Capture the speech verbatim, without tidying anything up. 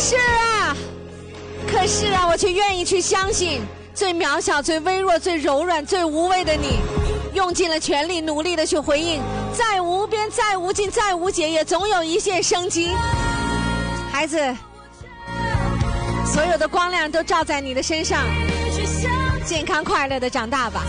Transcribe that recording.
是啊，可是啊，我却愿意去相信，最渺小、最微弱、最柔软、最无畏的你，用尽了全力，努力的去回应，再无边、再无尽、再无解，也总有一线生机。孩子，所有的光亮都照在你的身上，健康快乐的长大吧。